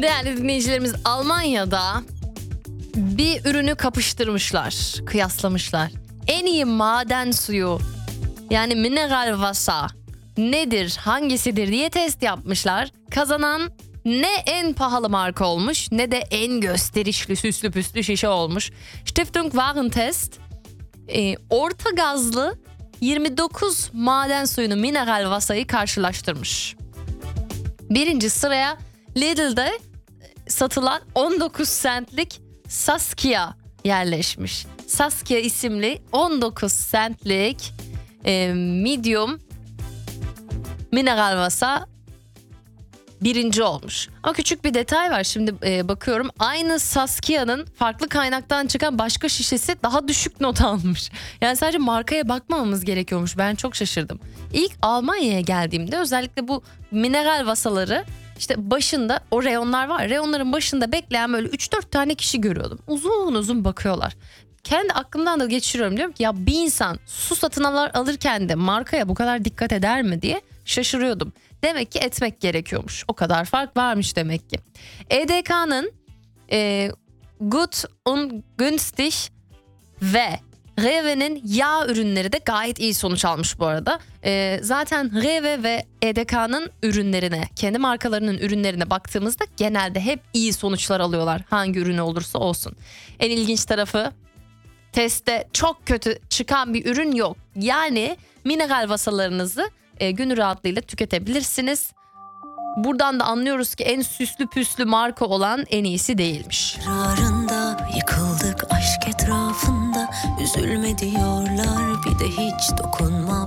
Değerli dinleyicilerimiz, Almanya'da bir ürünü kapıştırmışlar, kıyaslamışlar. En iyi maden suyu, yani mineral Wasser nedir, hangisidir diye test yapmışlar. Kazanan ne en pahalı marka olmuş ne de en gösterişli süslü püslü şişe olmuş. Stiftung Warentest orta gazlı 29 maden suyunu, mineral Wasser'ı karşılaştırmış. Birinci sıraya Lidl'de satılan 19 centlik Saskia yerleşmiş. Saskia isimli 19 centlik medium mineral Wasser birinci olmuş. Ama küçük bir detay var. Şimdi bakıyorum, aynı Saskia'nın farklı kaynaktan çıkan başka şişesi daha düşük not almış. Yani sadece markaya bakmamamız gerekiyormuş. Ben çok şaşırdım. İlk Almanya'ya geldiğimde özellikle bu mineral Wasser'ları işte başında o reyonlar var. Reyonların başında bekleyen böyle 3-4 tane kişi görüyordum. Uzun uzun bakıyorlar. Kendi aklımdan da geçiriyorum, diyorum ki ya bir insan su satın alırken de markaya bu kadar dikkat eder mi diye şaşırıyordum. Demek ki etmek gerekiyormuş. O kadar fark varmış demek ki. EDK'nın Gut und Günstig ve Rewe'nin yağ ürünleri de gayet iyi sonuç almış bu arada. Zaten Rewe ve EDK'nın ürünlerine, kendi markalarının ürünlerine baktığımızda genelde hep iyi sonuçlar alıyorlar. Hangi ürün olursa olsun. En ilginç tarafı, testte çok kötü çıkan bir ürün yok. Yani mineral Wasser'larınızı gönül rahatlığıyla tüketebilirsiniz. Buradan da anlıyoruz ki en süslü püslü marka olan en iyisi değilmiş. Rarında yıkıldık aşk etrafında, üzülme diyorlar bir de hiç dokunma.